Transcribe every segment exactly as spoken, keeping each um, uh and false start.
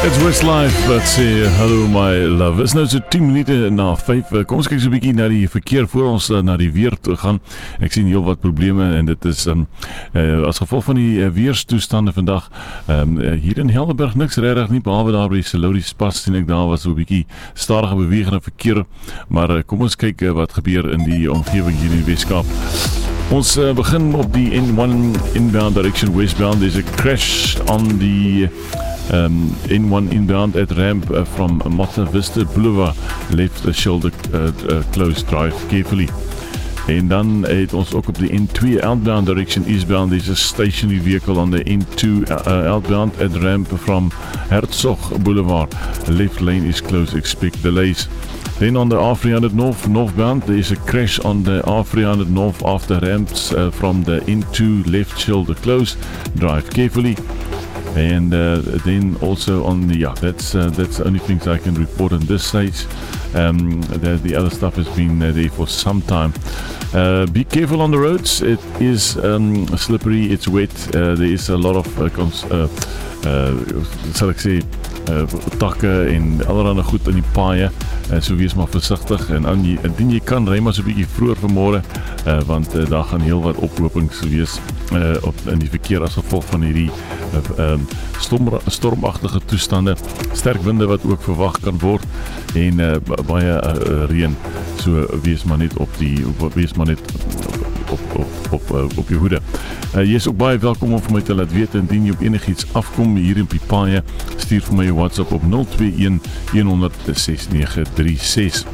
It's Westlife wat sê hallo my love. Is nou so tien minute na vyf. Kom ons kyk so 'n bietjie na die verkeer voor ons uh, na die weer toe gaan. Ek sien heel wat probleme en dit is um, uh, as gevolg van die uh, weerstoestande vandag. Um, uh, hier in Helderberg niks regtig nie, behalwe daar by die Selodie Spas sien ek daar was so 'n bietjie stadige bewegende verkeer. Maar uh, kom ons kyk uh, wat gebeur in die omgewing hier in die Weskaap. Ons uh, begin op die N one inbound direction westbound. There's a crash on the Um, N one inbound at ramp uh, from Monte Vista Boulevard, left the shoulder uh, uh, closed, drive carefully. En dan het ons ook op de N two outbound direction eastbound, there's a stationary vehicle on the N two uh, outbound at ramp from Herzog Boulevard, left lane is closed, expect delays. Then on the R three hundred north northbound, there is a crash on the R three hundred north after ramps uh, from the N two left shoulder closed, drive carefully. And uh, then also on the, yeah, that's uh, that's the only things I can report on this stage. Um, the, the other stuff has been uh, there for some time. Uh, be careful on the roads. It is um, slippery, it's wet. Uh, there is a lot of, uh, cons- uh, uh, sal ek sê, uh, takke en allerhande goed in die paaie. Uh, so wees maar versigtig en aan jy, indien jy kan, ry maar so 'n bietjie vroeër vanmôre, uh, want uh, daar gaan heel wat ophopings wees uh, op in die verkeer as gevolg van hierdie uh, um, storm, stormagtige toestande, sterk winde wat ook verwag kan word en uh, baie uh, reën. So wees maar net op die wees maar net op op op op, op jou hoede. Uh, jy is ook baie welkom om vir my te laat weet indien jy op enigiets afkom hier in Pipaaie, stuur vir my 'n WhatsApp op nul twee een een honderd ses nege drie ses.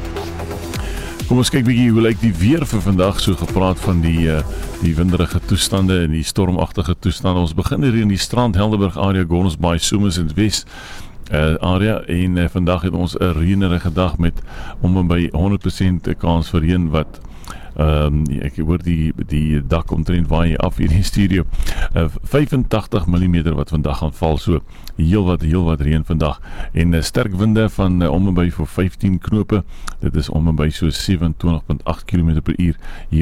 Kom ons kyk bietjie hoe lyk die weer vir vandag, so gepraat van die uh, die winderige toestande en die stormagtige toestande. Ons begin hier in die Strand, Helderberg area, Gordons Bay, Soemers in Wes uh, area en uh, vandag het ons 'n reënerige dag met om en by honderd persent kans vir reën wat Um, ek hoor die, die dak omtrent waai af hier in die studio. uh, vyfentagtig millimeter wat vandag gaan val, so heel wat, heel wat reën vandag en uh, sterk winde van uh, om en by vir vyftien knope, dit is om en by so sewe en twintig komma agt kilometer per uur hier